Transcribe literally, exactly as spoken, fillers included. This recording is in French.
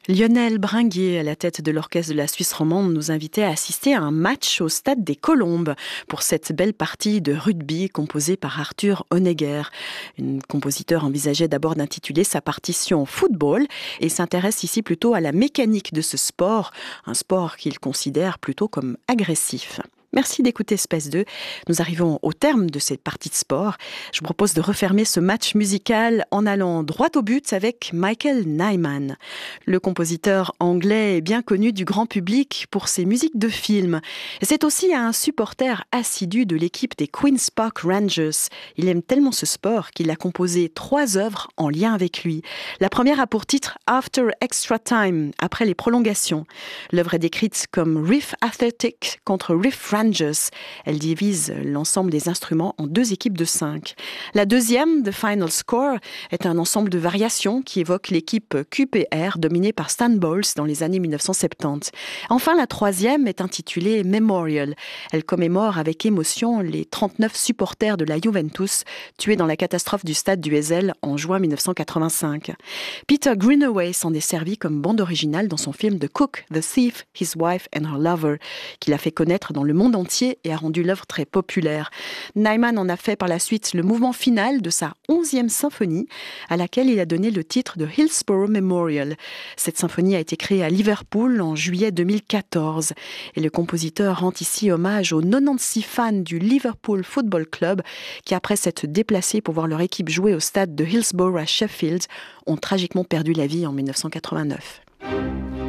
Lionel Bringuier, à la tête de l'orchestre de la Suisse romande, nous invitait à assister à un match au stade des Colombes pour cette belle partie de rugby composée par Arthur Honegger. Un compositeur envisageait d'abord d'intituler sa partition Football et s'intéresse ici plutôt à la mécanique de ce sport, un sport qu'il considère plutôt comme agressif. Merci d'écouter Space deux. Nous arrivons au terme de cette partie de sport. Je vous propose de refermer ce match musical en allant droit au but avec Michael Nyman. Le compositeur anglais est bien connu du grand public pour ses musiques de films. Et c'est aussi un supporter assidu de l'équipe des Queen's Park Rangers. Il aime tellement ce sport qu'il a composé trois œuvres en lien avec lui. La première a pour titre After Extra Time, après les prolongations. L'œuvre est décrite comme Riff Athletic contre Riff Rangers. Elle divise l'ensemble des instruments en deux équipes de cinq. La deuxième, The Final Score, est un ensemble de variations qui évoque l'équipe Q P R dominée par Stan Bowles dans les années mille neuf cent soixante-dix. Enfin, la troisième est intitulée Memorial. Elle commémore avec émotion les trente-neuf supporters de la Juventus tués dans la catastrophe du stade du Heysel en juin mille neuf cent quatre-vingt-cinq. Peter Greenaway s'en est servi comme bande originale dans son film The Cook, The Thief, His Wife and Her Lover, qu'il a fait connaître dans le monde entier et a rendu l'œuvre très populaire. Nyman en a fait par la suite le mouvement final de sa onzième symphonie, à laquelle il a donné le titre de Hillsborough Memorial. Cette symphonie a été créée à Liverpool en juillet deux mille quatorze. Et le compositeur rend ici hommage aux quatre-vingt-seize fans du Liverpool Football Club qui, après s'être déplacés pour voir leur équipe jouer au stade de Hillsborough à Sheffield, ont tragiquement perdu la vie en mille neuf cent quatre-vingt-neuf.